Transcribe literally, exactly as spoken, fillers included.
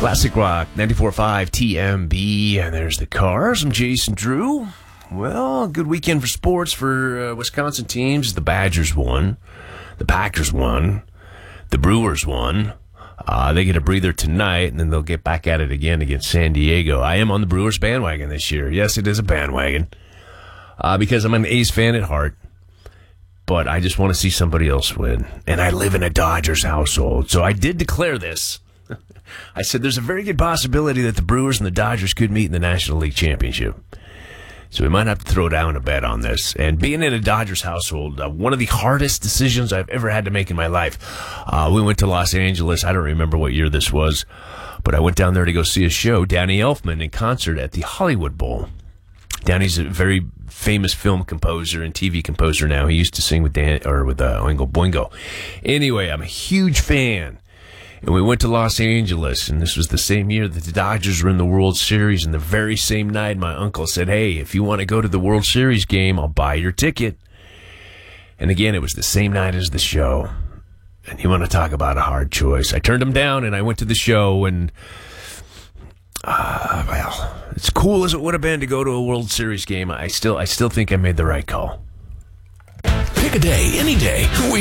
Classic Rock, ninety-four point five T M B, and there's the Cars. I'm Jason Drew. Well, good weekend for sports for uh, Wisconsin teams. The Badgers won. The Packers won. The Brewers won. Uh, they get a breather tonight, and then they'll get back at it again against San Diego. I am on the Brewers bandwagon this year. Yes, it is a bandwagon, uh, because I'm an A's fan at heart. But I just want to see somebody else win. And I live in a Dodgers household, so I did declare this. I said there's a very good possibility that the Brewers and the Dodgers could meet in the National League Championship. So we might have to throw down a bet on this. And being in a Dodgers household, uh, one of the hardest decisions I've ever had to make in my life. Uh, we went to Los Angeles. I don't remember what year this was, but I went down there to go see a show, Danny Elfman in concert at the Hollywood Bowl. Danny's a very famous film composer and T V composer now. He used to sing with Dan or with uh, Oingo Boingo. Anyway, I'm a huge fan. And we went to Los Angeles, and this was the same year that the Dodgers were in the World Series. And the very same night, my uncle said, hey, if you want to go to the World Series game, I'll buy your ticket. And again, it was the same night as the show. And you want to talk about a hard choice. I turned him down, and I went to the show, and, uh, well, as cool as it would have been to go to a World Series game, I still, I still think I made the right call. Pick a day, any day.